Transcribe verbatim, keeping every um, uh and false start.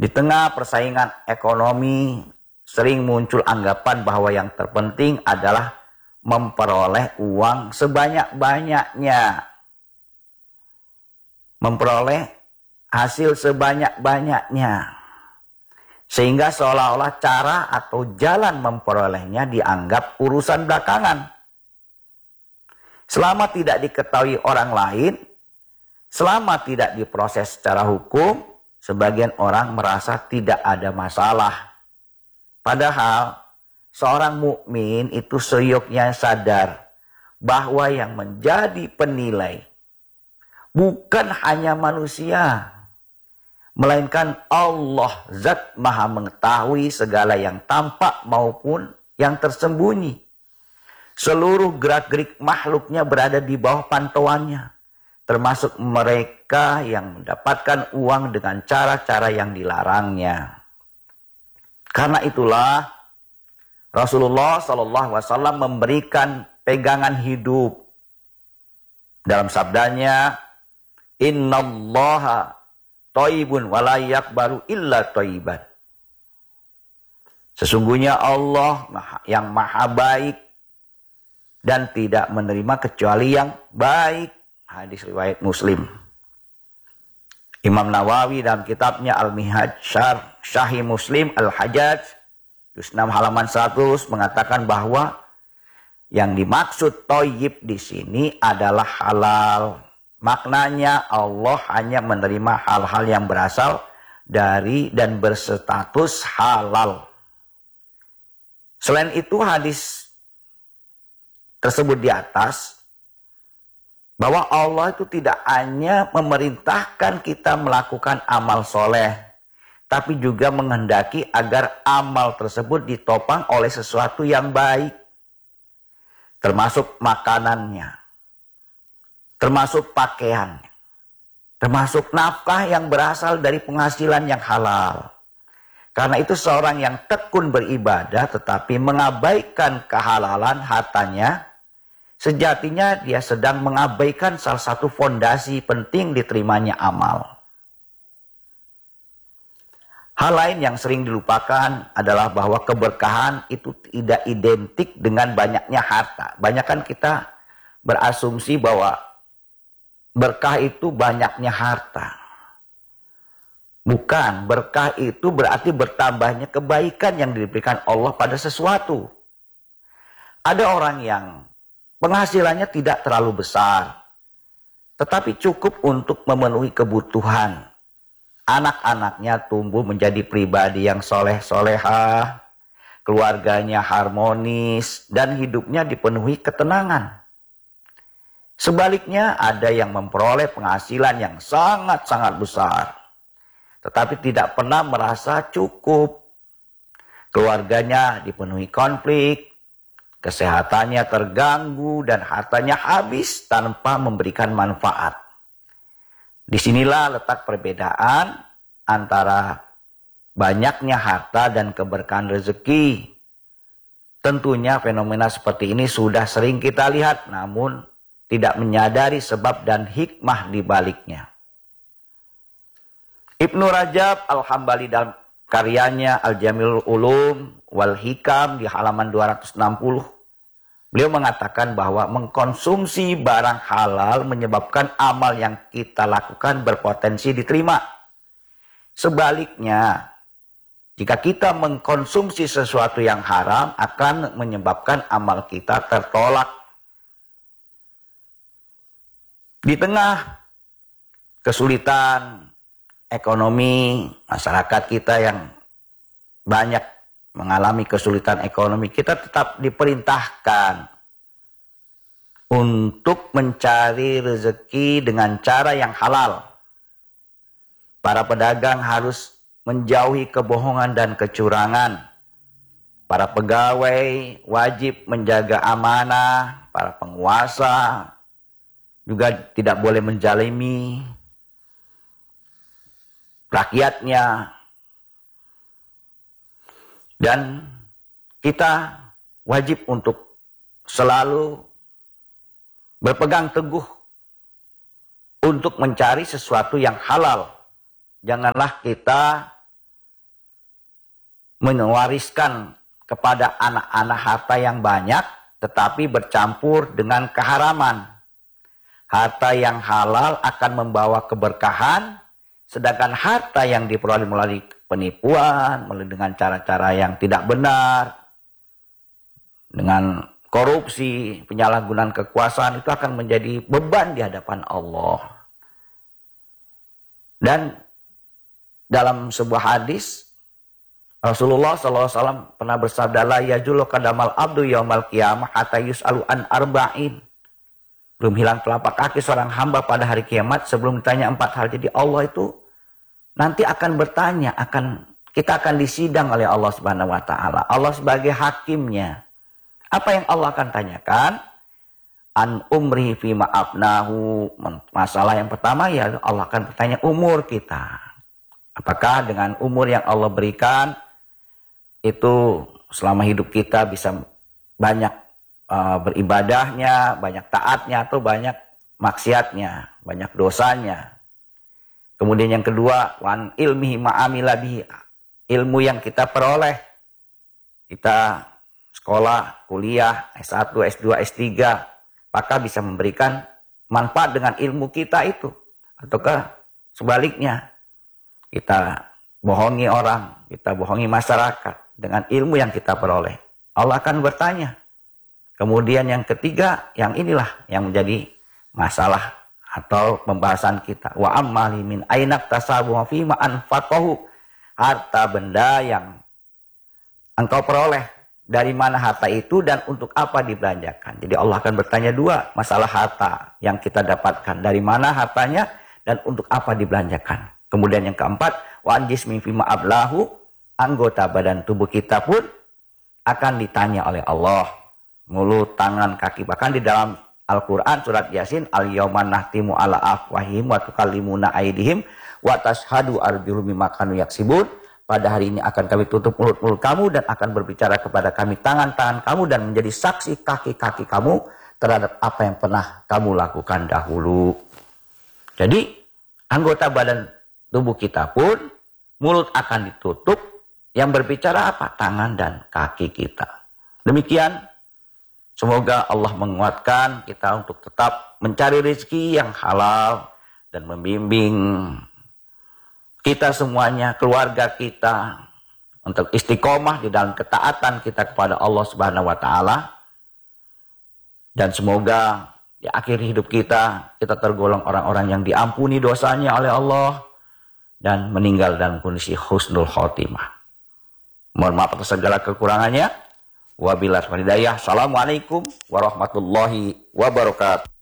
Di tengah persaingan ekonomi, sering muncul anggapan bahwa yang terpenting adalah memperoleh uang sebanyak-banyaknya. Memperoleh hasil sebanyak-banyaknya. Sehingga seolah-olah cara atau jalan memperolehnya dianggap urusan belakangan. Selama tidak diketahui orang lain, selama tidak diproses secara hukum, sebagian orang merasa tidak ada masalah. Padahal seorang mukmin itu seyoknya sadar bahwa yang menjadi penilai bukan hanya manusia, melainkan Allah, Zat Maha mengetahui segala yang tampak maupun yang tersembunyi. Seluruh gerak-gerik makhluknya berada di bawah pantauannya, termasuk mereka yang mendapatkan uang dengan cara-cara yang dilarangnya. Karena itulah Rasulullah shallallahu alaihi wasallam memberikan pegangan hidup dalam sabdanya, Innallaha thayyibun wa la yaqbalu illa thayyiban. Sesungguhnya Allah yang maha baik dan tidak menerima kecuali yang baik. Hadis riwayat Muslim. Imam Nawawi dalam kitabnya Al-Minhaj Syarh Sahih Muslim Al-Hajjaj juz enam halaman seratus mengatakan bahwa yang dimaksud thayyib di sini adalah halal. Maknanya Allah hanya menerima hal-hal yang berasal dari dan berstatus halal. Selain itu hadis tersebut di atas, bahwa Allah itu tidak hanya memerintahkan kita melakukan amal soleh, tapi juga menghendaki agar amal tersebut ditopang oleh sesuatu yang baik, termasuk makanannya, termasuk pakaiannya, termasuk nafkah yang berasal dari penghasilan yang halal. Karena itu seorang yang tekun beribadah tetapi mengabaikan kehalalan hartanya, sejatinya dia sedang mengabaikan salah satu fondasi penting diterimanya amal. Hal lain yang sering dilupakan adalah bahwa keberkahan itu tidak identik dengan banyaknya harta. Banyak kan kita berasumsi bahwa berkah itu banyaknya harta. Bukan, berkah itu berarti bertambahnya kebaikan yang diberikan Allah pada sesuatu. Ada orang yang penghasilannya tidak terlalu besar, tetapi cukup untuk memenuhi kebutuhan. Anak-anaknya tumbuh menjadi pribadi yang soleh-solehah, keluarganya harmonis, dan hidupnya dipenuhi ketenangan. Sebaliknya ada yang memperoleh penghasilan yang sangat-sangat besar, tetapi tidak pernah merasa cukup. Keluarganya dipenuhi konflik, kesehatannya terganggu, dan hartanya habis tanpa memberikan manfaat. Disinilah letak perbedaan antara banyaknya harta dan keberkahan rezeki. Tentunya fenomena seperti ini sudah sering kita lihat, namun tidak menyadari sebab dan hikmah di baliknya. Ibnu Rajab Al-Hambali dalam karyanya Al-Jamilul Ulum wal Hikam di halaman dua ratus enam puluh, beliau mengatakan bahwa mengkonsumsi barang halal menyebabkan amal yang kita lakukan berpotensi diterima. Sebaliknya, jika kita mengkonsumsi sesuatu yang haram akan menyebabkan amal kita tertolak. Di tengah kesulitan ekonomi, masyarakat kita yang banyak mengalami kesulitan ekonomi, kita tetap diperintahkan untuk mencari rezeki dengan cara yang halal. Para pedagang harus menjauhi kebohongan dan kecurangan. Para pegawai wajib menjaga amanah, para penguasa juga tidak boleh menzalimi rakyatnya. Dan kita wajib untuk selalu berpegang teguh untuk mencari sesuatu yang halal. Janganlah kita mewariskan kepada anak-anak harta yang banyak, tetapi bercampur dengan keharaman. Harta yang halal akan membawa keberkahan, sedangkan harta yang diperoleh melalui penipuan, melalui dengan cara-cara yang tidak benar, dengan korupsi, penyalahgunaan kekuasaan, itu akan menjadi beban di hadapan Allah. Dan dalam sebuah hadis, Rasulullah shallallahu alaihi wasallam pernah bersabda, la yajulu qadamal abdu yaumal qiyamah hatta yus'alu an arba'in. Belum hilang telapak kaki seorang hamba pada hari kiamat sebelum ditanya empat hal. Jadi Allah itu nanti akan bertanya, akan kita akan disidang oleh Allah Subhanahu wa taala. Allah sebagai hakimnya. Apa yang Allah akan tanyakan? An umri fi ma'abnahu. Masalah yang pertama ya Allah akan bertanya umur kita. Apakah dengan umur yang Allah berikan itu selama hidup kita bisa banyak uh, beribadahnya, banyak taatnya atau banyak maksiatnya, banyak dosanya. Kemudian yang kedua, wan ilmihi ma'amila bihi, ilmu yang kita peroleh. Kita sekolah, kuliah, S satu, S dua, S tiga, apakah bisa memberikan manfaat dengan ilmu kita itu? Ataukah sebaliknya, kita bohongi orang, kita bohongi masyarakat dengan ilmu yang kita peroleh. Allah akan bertanya. Kemudian yang ketiga, yang inilah yang menjadi masalah atau pembahasan kita. Wa ammali min ainak tasabu fi ma anfaqahu. Harta benda yang engkau peroleh, dari mana harta itu dan untuk apa dibelanjakan. Jadi Allah akan bertanya dua, masalah harta yang kita dapatkan, dari mana hartanya dan untuk apa dibelanjakan. Kemudian yang keempat, wa jismi fi ma ablahu, anggota badan tubuh kita pun akan ditanya oleh Allah. Mulut, tangan, kaki, bahkan di dalam Al-Quran surat Yasin, al-yawma nahtimu ala afwahim wa tukallimuna aydihim wa tashhadu arjuluhum bima kanu yaksibun. Pada hari ini akan kami tutup mulut-mulut kamu dan akan berbicara kepada kami tangan-tangan kamu dan menjadi saksi kaki-kaki kamu terhadap apa yang pernah kamu lakukan dahulu. Jadi anggota badan tubuh kita pun mulut akan ditutup, yang berbicara apa? Tangan dan kaki kita. Demikian, semoga Allah menguatkan kita untuk tetap mencari rezeki yang halal dan membimbing kita semuanya, keluarga kita, untuk istiqomah di dalam ketaatan kita kepada Allah Subhanahu wa taala. Dan semoga di akhir hidup kita, kita tergolong orang-orang yang diampuni dosanya oleh Allah dan meninggal dalam kondisi husnul khotimah. Mohon maaf atas segala kekurangannya. Wabillahi hidayah. Assalamualaikum warahmatullahi wabarakatuh.